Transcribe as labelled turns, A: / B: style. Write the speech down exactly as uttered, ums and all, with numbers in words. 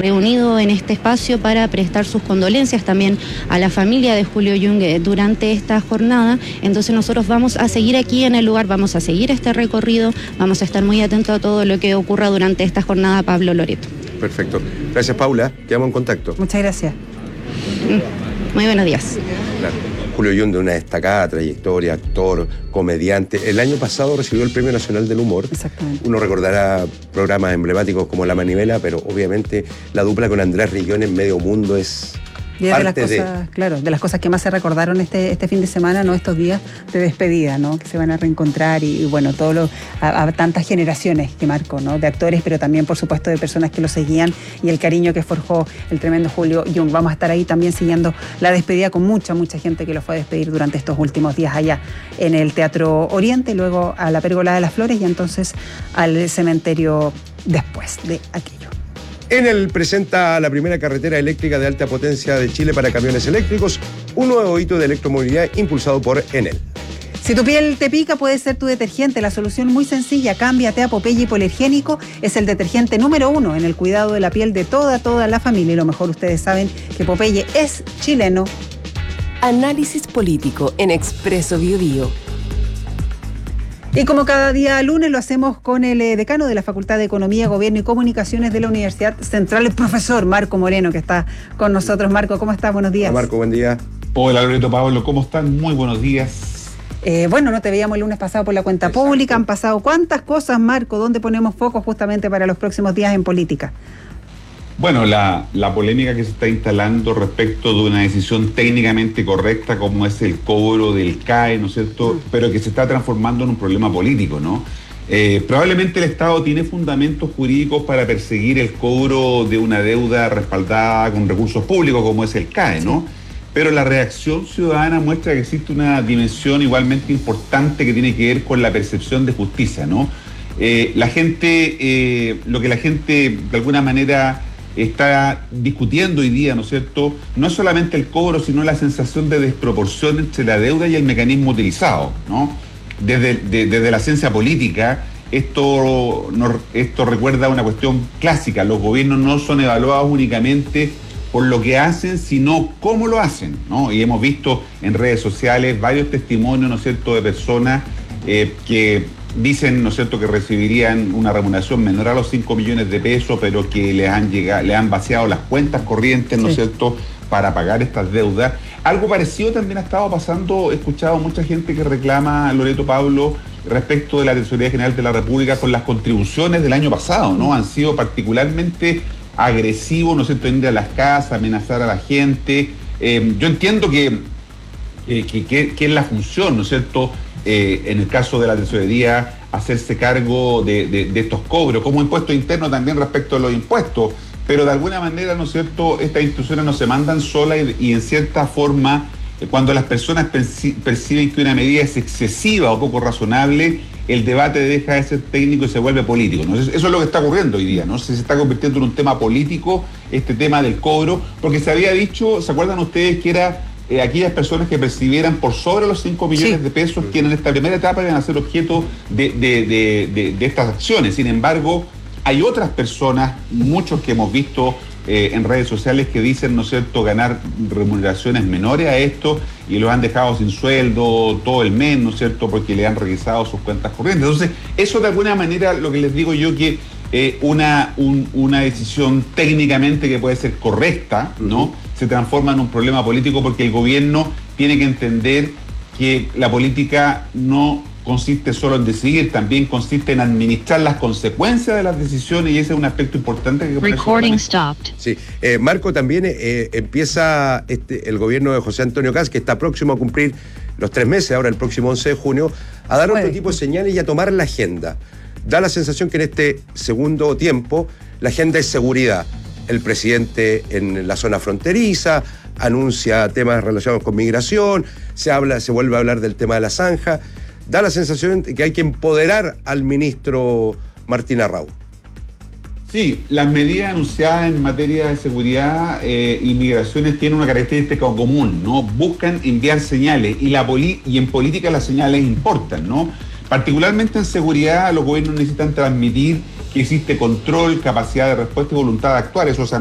A: reunido en este espacio para prestar sus condolencias también a la familia de Julio Jung eh, durante esta jornada. Entonces nosotros vamos a seguir aquí en el lugar, vamos a seguir este recorrido, vamos a estar muy atentos a todo lo que ocurra durante esta jornada, Pablo Loreto.
B: Perfecto. Gracias, Paula. Quedamos en contacto.
C: Muchas gracias.
A: Muy buenos días.
B: Claro. Julio Jung, de una destacada trayectoria, actor, comediante. El año pasado recibió el Premio Nacional del Humor.
C: Exactamente.
B: Uno recordará programas emblemáticos como La Manivela, pero obviamente la dupla con Andrés Riquelme en Medio Mundo es...
C: Y es de las cosas, de... claro, de las cosas que más se recordaron este, este fin de semana, ¿no? Estos días de despedida, ¿no? Que se van a reencontrar y, y bueno, todo lo, a, a tantas generaciones que marcó, ¿no? De actores, pero también, por supuesto, de personas que lo seguían y el cariño que forjó el tremendo Julio Jung. Vamos a estar ahí también siguiendo la despedida con mucha, mucha gente que lo fue a despedir durante estos últimos días allá en el Teatro Oriente, luego a la Pérgola de las Flores y entonces al cementerio después de aquello.
B: Enel presenta la primera carretera eléctrica de alta potencia de Chile para camiones eléctricos, un nuevo hito de electromovilidad impulsado por Enel.
C: Si tu piel te pica, puede ser tu detergente. La solución muy sencilla, cámbiate a Popeye Hipoalergénico. Es el detergente número uno en el cuidado de la piel de toda, toda la familia. Y lo mejor, ustedes saben que Popeye es chileno.
D: Análisis político en Expreso Bio Bio.
C: Y como cada día lunes lo hacemos con el decano de la Facultad de Economía, Gobierno y Comunicaciones de la Universidad Central, el profesor Marco Moreno, que está con nosotros. Marco, ¿cómo estás? Buenos días.
B: Hola, Marco, buen día.
E: Hola, Loreto, Pablo, ¿cómo están? Muy buenos días.
C: Eh, bueno, no te veíamos el lunes pasado por la cuenta Exacto. pública, han pasado cuántas cosas, Marco, ¿dónde ponemos foco justamente para los próximos días en política?
E: Bueno, la, la polémica que se está instalando respecto de una decisión técnicamente correcta como es el cobro del C A E, ¿no es cierto?, mm. pero que se está transformando en un problema político, ¿no? Eh, probablemente el Estado tiene fundamentos jurídicos para perseguir el cobro de una deuda respaldada con recursos públicos como es el C A E, ¿no? Sí. Pero la reacción ciudadana muestra que existe una dimensión igualmente importante que tiene que ver con la percepción de justicia, ¿no? Eh, la gente, eh, lo que la gente de alguna manera está discutiendo hoy día, ¿no es cierto?, no es solamente el cobro, sino la sensación de desproporción entre la deuda y el mecanismo utilizado, ¿no? Desde, de, desde la ciencia política, esto, no, esto recuerda una cuestión clásica. Los gobiernos no son evaluados únicamente por lo que hacen, sino cómo lo hacen, ¿no? Y hemos visto en redes sociales varios testimonios, ¿no es cierto?, de personas eh, que dicen, ¿no es cierto?, que recibirían una remuneración menor a los cinco millones de pesos, pero que les han llegado, le han vaciado las cuentas corrientes, ¿no es sí. cierto?, para pagar estas deudas. Algo parecido también ha estado pasando, he escuchado mucha gente que reclama, Loreto, Pablo, respecto de la Tesorería General de la República con las contribuciones del año pasado, ¿no? Han sido particularmente agresivos, ¿no es cierto?, en ir a las casas, amenazar a la gente. Eh, yo entiendo que, eh, que, que, que es la función, ¿no es cierto?, Eh, en el caso de la tesorería, hacerse cargo de, de, de estos cobros, como impuesto interno también respecto a los impuestos, pero de alguna manera, ¿no es cierto?, estas instituciones no se mandan solas y, y en cierta forma, eh, cuando las personas perci- perciben que una medida es excesiva o poco razonable, el debate deja de ser técnico y se vuelve político, ¿no? Eso es lo que está ocurriendo hoy día, ¿no? Se, se está convirtiendo en un tema político este tema del cobro, porque se había dicho, ¿se acuerdan ustedes que era Eh, aquellas personas que percibieran por sobre los cinco millones sí. de pesos, que en esta primera etapa iban a ser objeto de, de, de, de, de estas acciones? Sin embargo, hay otras personas, muchos que hemos visto eh, en redes sociales, que dicen, ¿no es cierto?, ganar remuneraciones menores a esto y los han dejado sin sueldo todo el mes, ¿no es cierto?, porque le han revisado sus cuentas corrientes. Entonces, eso de alguna manera, lo que les digo yo, que eh, una, un, una decisión técnicamente que puede ser correcta, ¿no?, uh-huh. se transforma en un problema político, porque el gobierno tiene que entender que la política no consiste solo en decidir, también consiste en administrar las consecuencias de las decisiones, y ese es un aspecto importante que
A: Recording stopped.
B: Sí, eh, Marco, también eh, empieza este, el gobierno de José Antonio Kast, que está próximo a cumplir los tres meses, ahora el próximo once de junio, a dar otro tipo de señales y a tomar la agenda. Da la sensación que en este segundo tiempo la agenda es seguridad. El presidente en la zona fronteriza anuncia temas relacionados con migración, se habla, se vuelve a hablar del tema de la zanja. Da la sensación de que hay que empoderar al ministro Martín Arrau.
E: Sí, las medidas anunciadas en materia de seguridad eh, y migraciones tienen una característica común, ¿no? Buscan enviar señales, y, la poli- y en política las señales importan, ¿no? Particularmente en seguridad, los gobiernos necesitan transmitir que existe control, capacidad de respuesta y voluntad de actuar. Eso se